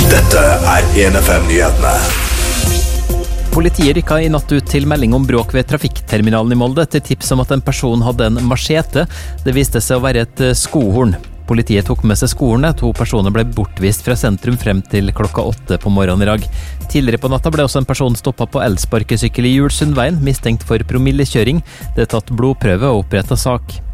Dette 1FM-nyhetene. Politiet rykket i natt ut til melding om bråk ved trafikkterminalen i Molde til tips om at en person hadde en machete. Det viste seg å være et skohorn. Politiet tok med seg skohornet. 2 personer ble bortvist fra sentrum frem til klokka 8 på morgenen i dag. Tidligere på natta ble også en person stoppet på elsparkesykkel i Julsundveien, mistenkt for promillekjøring. Det er tatt blodprøve og opprettet sak.